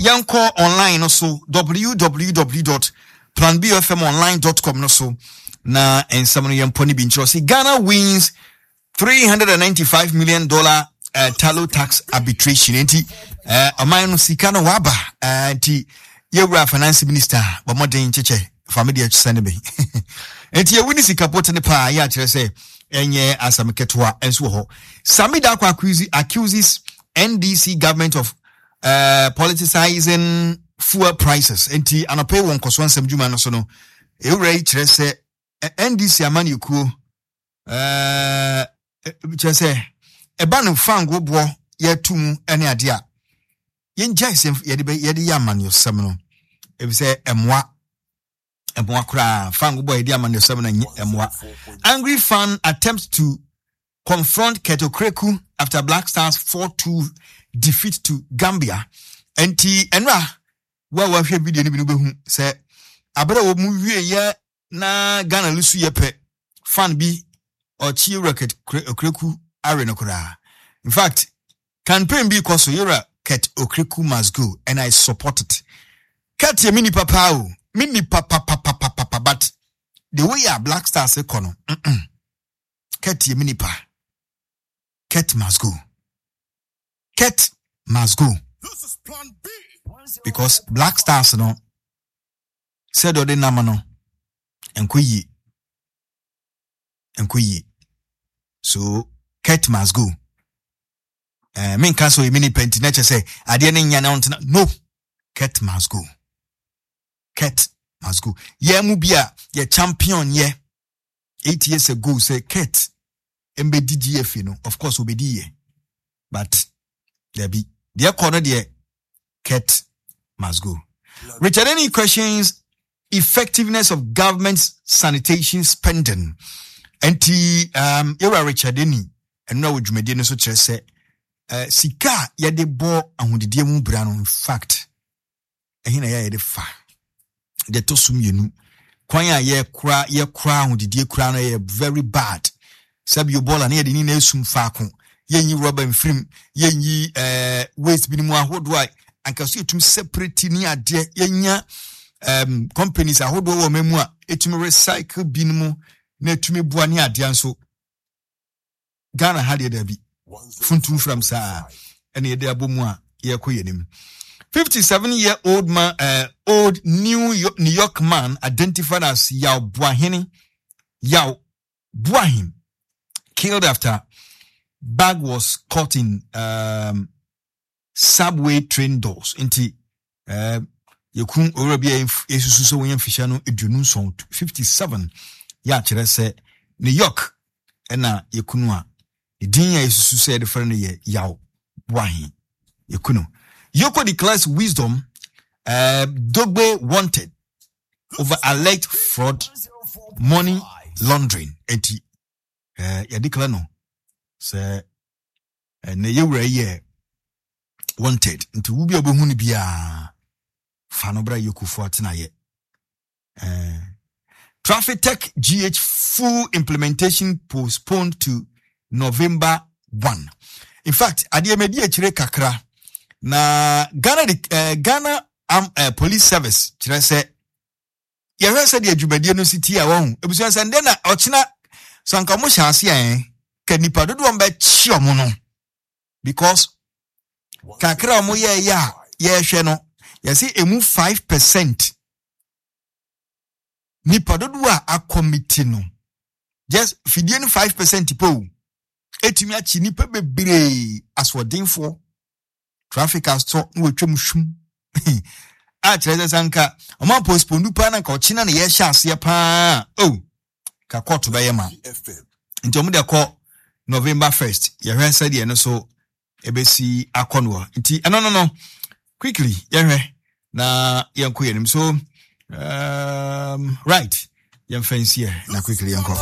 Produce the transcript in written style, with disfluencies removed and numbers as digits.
Yanko online also www.planbfmonline.com also na ensamno yamponi binchro. See, Ghana wins $395 million talo tax arbitration. Enti amano sikano waba enti yewra finance minister bamoden cheche family chisane be. Enti ye wini sikapote ne pa ya kire se enye asameketwa enso ho. Samida kwa accuses NDC government of politicizing fuel prices. Enti anope won koswan samjuma no so no ewra kire se NDC amani ku kire se eba no fango bo yetum ene ade a yenja sem yede yaman yosam no ebi se emwa kra fango bo yede yaman yosam na emwa. Angry fan attempts to confront Keto Kreku after Black Stars 4-2 defeat to Gambia. Enti enra wa hwe video ni bi no behu se abere wo mu wie ye na Ghana lusu yepe fan bi o chi rocket Kreku are no kra. In fact, campaign be koso yura Ket Okreku must go, and I support it. Ket ye mini papa but the way ya Black Stars econo. Ket ye mini pa. Ket must go. Ket must go. This is plan B. Because Black Stars no said ode namano enkoyi. So Ket must go. Min cancel a mini penti nature say I didn't no. Ket must go. Ket must go. Ye mubia ye champion ye 8 years ago say Ket MB DGF, you know, of course obedi ye. But there be dear corner there Ket must go. Richard, any questions? Effectiveness of government's sanitation spending. Enti you are Richard any and now would you medino so say sika yade bo ahudidie mu bra no. In fact ehina ya yade fa de tosum yenu kwan ya ye kra ahudidie kra no ye very bad. Sabi yo bola na yade ni na esum fa ko yenyi rubber mfrim yenyi waste bi mu ahodo ai anka so etum separate ni ade yenya companies ahodo wo memu a etum recycle bi mu na etumi bua ni ade anso Ghana had there be funtum from sa and ye there bomu ye koyenim. 57-year-old man, old New York man identified as Yao Buahim, killed after bag was caught in subway train doors. Inti yekun orabia esusu so wen fisha no edunu son 57 ya kire se New York ena yekunu a idin ya esusu se de frɛ no ye Yao Buahim yekunu. Yoko declares wisdom Dogbe wanted over alleged fraud money laundering. Enti ya declare no se ne yewra ye wanted nti wubi obehu ni bia fa no bra Yoko fo atena ye. Traffic Tech GH full implementation postponed to November 1. In fact, adiemedi echire kakra na Ghana police service kire se ye se de adwumadi no city a won ebusu se nde na ochina sanka mo hyanse an ka nipa dodo mba chi omo no because kakra mo ye ya ye hwe no ye se emu 5% nipa dodo a committee no just fidie no 5% po etimi achi nipa bebre aswodinfo traffic has to we twem shum a treze sanka o ma postpone pa na ka ochina na ye hya ase pa ka court ba ye ma nti omu de ko November 1st ye hwe said ye no so ebesi akono nti no quickly ye hwe na ye nko ye nim so right ye fancy na quickly ye nko